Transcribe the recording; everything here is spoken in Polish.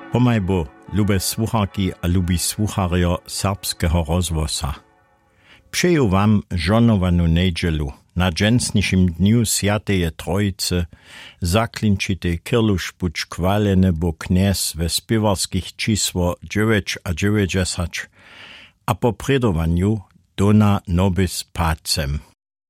Pomajbo, lube słuchaki a lubi słuchario serbskiego rozwosa. Przeju wam żonowanu niedzielu, na dżęsniejszym dniu Świętej Trojicy, zaklinčite kirlušpuć chwaleny bo kniez we spiewarskich čísło 9 a 90, a po predowaniu dona nobis pacem.